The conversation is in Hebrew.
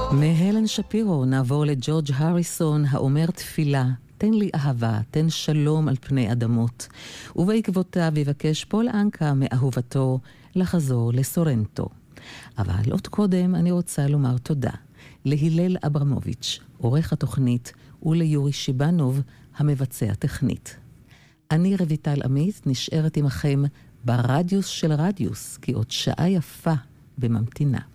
מהלן שפירו נעבור לג'ורג' הריסון האומר תפילה, תן לי אהבה, תן שלום על פני אדמות, ובעקבותיו יבקש פול אנקה מאהובתו לחזור לסורנטו. אבל עוד קודם אני רוצה לומר תודה להילל אברמוביץ', עורך התוכנית, וליורי שיבנוב, המבצע טכנית. אני רויטל עמית, נשארת עמכם ברדיוס של רדיוס, כי עוד שעה יפה בממתינה.